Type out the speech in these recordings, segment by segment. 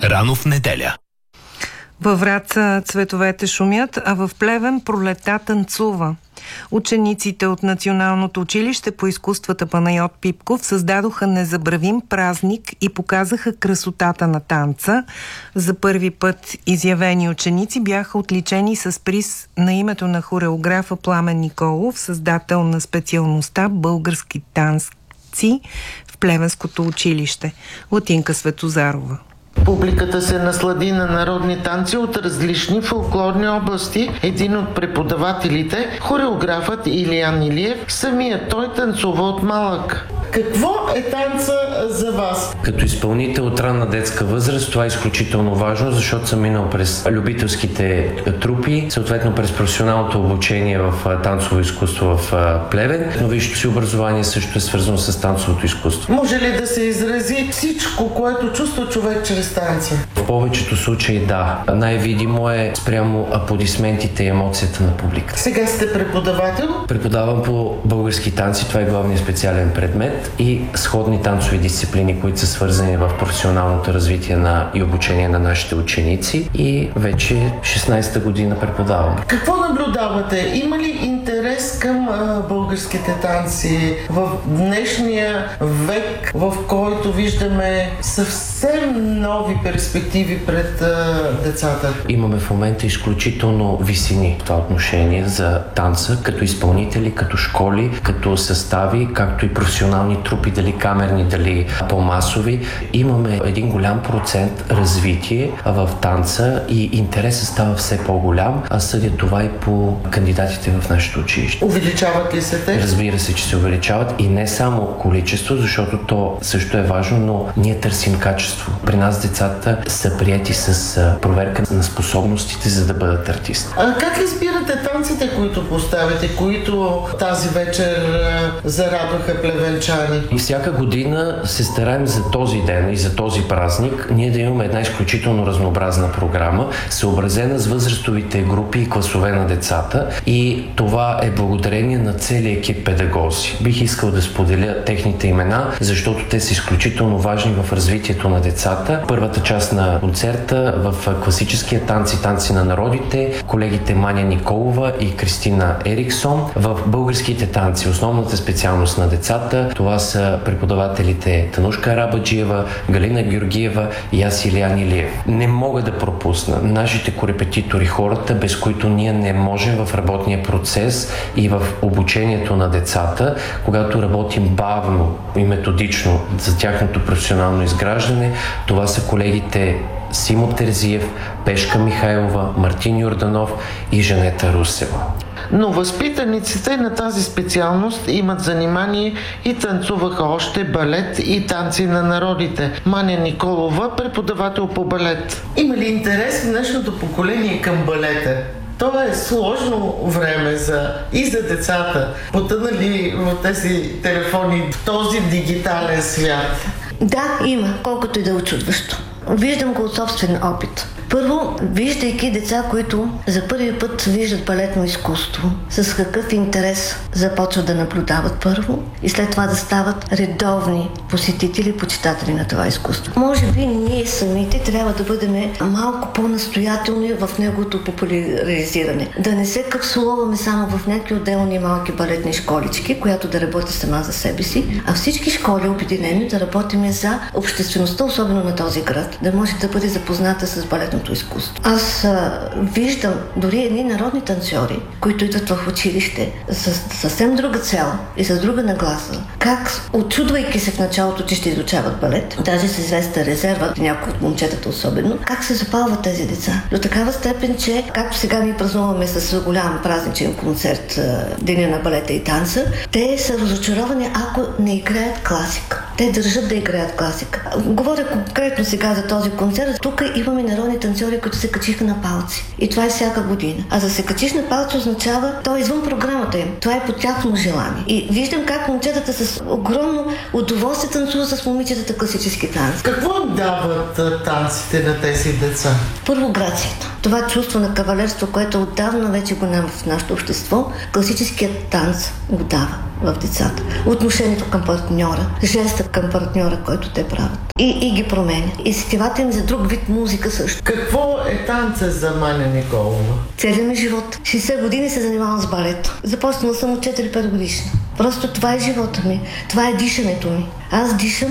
Рано в неделя. Във Враца цветовете шумят, а в Плевен пролетта танцува. Учениците от Националното училище по изкуствата Панайот Пипков създадоха незабравим празник и показаха красотата на танца. За първи път изявени ученици бяха отличени с приз на името на хореографа Пламен Николов, създател на специалността български танци в Плевенското училище. Латинка Светозарова. Публиката се наслади на народни танци от различни фолклорни области. Един от преподавателите, хореографът Илиян Илиев, самият той танцува от малък. Какво е танца за вас? Като изпълнител от ранна детска възраст, това е изключително важно, защото съм минал през любителските трупи, съответно през професионалното обучение в танцово изкуство в Плевен, но висшето си образование също е свързано с танцовото изкуство. Може ли да се изрази всичко, което чувства човек чрез танца? В повечето случаи да. Най-видимо е спрямо аплодисментите и емоцията на публиката. Сега сте преподавател? Преподавам по български танци, това е главният специален предмет, и сходни танцови дисциплини, които са свързани в професионалното развитие и обучение на нашите ученици, и вече 16-та година преподавам. Какво наблюдавате? Има ли интерес към българските танци в днешния век, в който виждаме съвсем нови перспективи пред децата? Имаме в момента изключително висини в това отношение за танца, като изпълнители, като школи, като състави, както и професионални трупи, дали камерни, дали по-масови. Имаме един голям процент развитие в танца и интересът става все по-голям, а съдя това и по кандидатите в нашето училище. Увеличават ли се те? Разбира се, че се увеличават, и не само количество, защото то също е важно, но ние търсим качество. При нас децата са приети с проверка на способностите, за да бъдат артисти. А как избирате танците, които поставите, които тази вечер зарадваха плевенчани? И всяка година се стараем за този ден и за този празник ние да имаме една изключително разнообразна програма, съобразена с възрастовите групи и класове на децата, и това е благодарение на целия екип педагози. Бих искал да споделя техните имена, защото те са изключително важни в развитието на децата. Първата част на концерта в класическия танци на народите, колегите Маня Николова и Кристина Ериксон. В българските танци, основната специалност на децата, това са преподавателите Танушка Арабаджиева, Галина Георгиева и аз, Илиян Илиев. Не мога да пропусна нашите корепетитори, хората, без които ние не можем в работния процес и в обучението на децата, когато работим бавно и методично за тяхното професионално изграждане. Това са колегите Симо Терзиев, Пешка Михайлова, Мартин Йорданов и Жанета Русева. Но възпитаниците на тази специалност имат занимание и танцуваха още балет и танци на народите. Маня Николова, преподавател по балет. Има ли интерес в днешното поколение към балета? Това е сложно време и за децата, потънали в тези телефони, в този дигитален свят. Да, има, колкото и да е учудващо. Виждам го от собствен опит. Първо, виждайки деца, които за първи път виждат балетно изкуство, с какъв интерес започват да наблюдават първо и след това да стават редовни посетители, почитатели на това изкуство. Може би ние самите трябва да бъдем малко по-настоятелни в неговото популяризиране. Да не се капсулуваме само в някакви отделни малки балетни школички, която да работи сама за себе си, а всички школи обединени да работим за обществеността, особено на този град, да може да бъде запозната с балетното изкуство. Аз виждам дори едни народни танцори, които идват в училище с съвсем друга цел и с друга нагласа, как, отчудвайки се в началото, че ще изучават балет, даже с известна резерва, някои от момчетата особено, как се запалват тези деца. До такава степен, че както сега ние празнуваме с голям празничен концерт Деня на балета и танца, те са разочаровани, ако не играят класика. Те държат да играят класика. Говоря конкретно сега за този концерт. Тук имаме народни танцори, които се качиха на палци. И това е всяка година. А да се качиш на палци означава, то е извън програмата им. Това е по тяхно желание. И виждам как момчетата с огромно удоволствие танцуват с момичетата класически танци. Какво дават танците на тези деца? Първо, грацията. това чувство на кавалерство, което отдавна вече го няма в нашето общество, класическият танц го дава в децата. Отношението към партньора, жеста към партньора, който те правят. И ги променя. И сетивата им за друг вид музика също. Какво е танца за Маня Николова? Целият ми живот. 60 години се занимавам с балет. Започнала съм от 4-5 годишна. Просто това е живота ми. Това е дишането ми. Аз дишам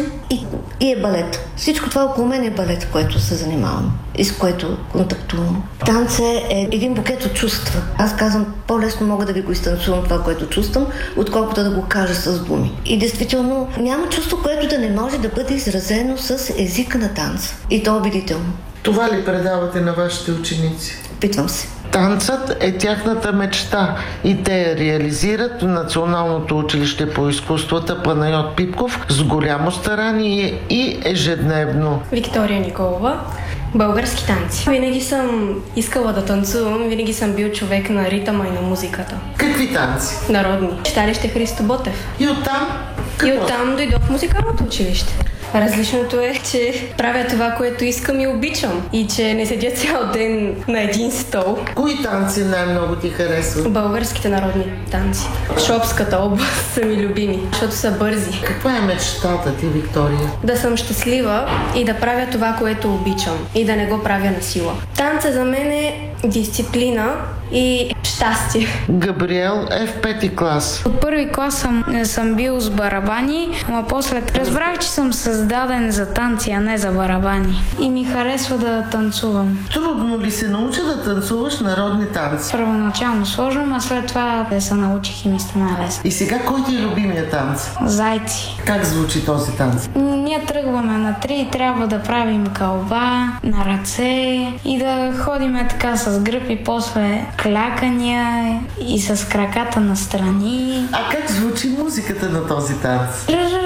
и е балет. Всичко това около мен е балет, което се занимавам и с което контактувам. Танца е един букет от чувства. Аз казвам, по-лесно мога да ви го изтанцувам това, което чувствам, отколкото да го кажа с думи. И действително няма чувство, което да не може да бъде изразено с езика на танца. И то убедително. Това ли предавате на вашите ученици? Питвам се. Танцът е тяхната мечта и те я реализират в Националното училище по изкуствата Панайот Пипков с голямо старание и ежедневно. Виктория Николова. Български танци. Винаги съм искала да танцувам, винаги съм бил човек на ритъма и на музиката. Какви танци? Народни. Читалище Христо Ботев. И оттам? И оттам дойдох в музикалното училище. Различното е, че правя това, което искам и обичам. И че не седя цял ден на един стол. Кои танци най-много ти харесват? Българските народни танци. Шопската област са ми любими, защото са бързи. Каква е мечтата ти, Виктория? Да съм щастлива и да правя това, което обичам. И да не го правя на сила. Танца за мен е дисциплина и щастие. Габриел е в 5-ти клас. От първи клас съм бил с барабани, но после разбрах, че съм създаден за танци, а не за барабани. И ми харесва да танцувам. Трудно ли се научи да танцуваш народни танци? Първоначално сложно, а след това да се научих и ми стана лесно. И сега кой ти е любимия танц? Зайци. Как звучи този танц? Ние тръгваме на 3 и трябва да правим кълба на ръце и да ходиме така с гръб и после клякания и с краката настрани. А как звучи музиката на този танц?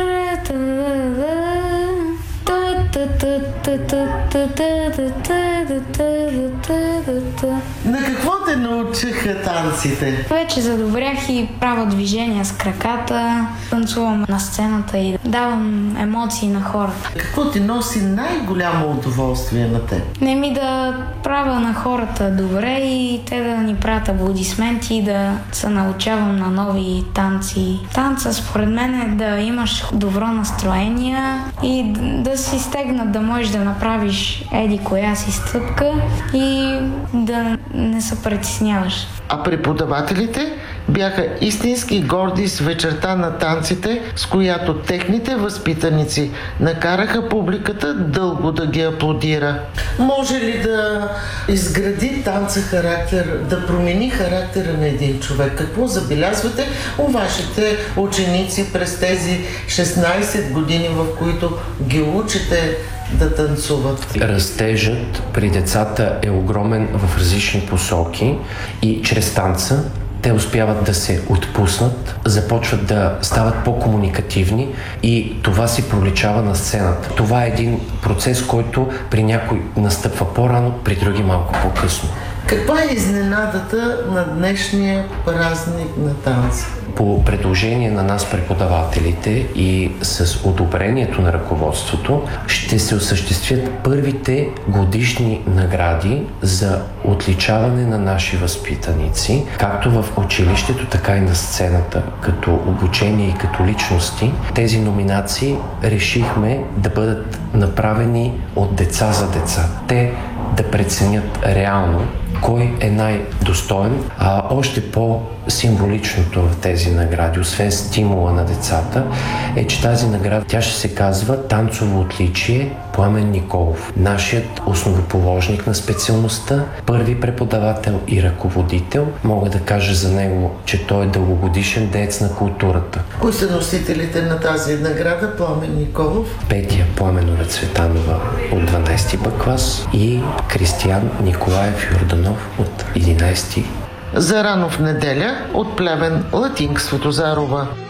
На какво те научиха танците? Вече задобрях и правя движения с краката, танцувам на сцената и давам емоции на хората. Какво ти носи най-голямо удоволствие на теб? Не ми да правя на хората добре и те да ни правят аплодисменти и да се научавам на нови танци. Танца според мен е да имаш добро настроение и да си стегнат, да можеш да направиш еди коя си стъпка и да не се притесняваш. А преподавателите бяха истински горди с вечерта на танците, с която техните възпитаници накараха публиката дълго да ги аплодира. Може ли да изгради танца характер, да промени характера на един човек? Какво забелязвате у вашите ученици през тези 16 години, в които ги учите да танцуват? Растежът при децата е огромен в различни посоки и чрез танца те успяват да се отпуснат, започват да стават по-комуникативни и това си проличава на сцената. Това е един процес, който при някой настъпва по-рано, при други малко по-късно. Каква е изненадата на днешния празник на танца? По предложение на нас преподавателите и с одобрението на ръководството ще се осъществят първите годишни награди за отличаване на наши възпитаници, както в училището, така и на сцената, като обучение и като личности. Тези номинации решихме да бъдат направени от деца за деца. Те да преценят реално кой е най-достоен, а още по-символичното в тези награди, освен стимула на децата, е, че тази награда, тя ще се казва Танцово отличие Пламен Николов. Нашият основоположник на специалността, първи преподавател и ръководител. Мога да кажа за него, че той е дългогодишен деец на културата. Кои са носителите на тази награда, Пламен Николов? Петя Пламенова Цветанова от 12 Б клас и Кристиян Николаев Йорданов от 11. Зарано в неделя от Плевен, Латинк Сватозарова.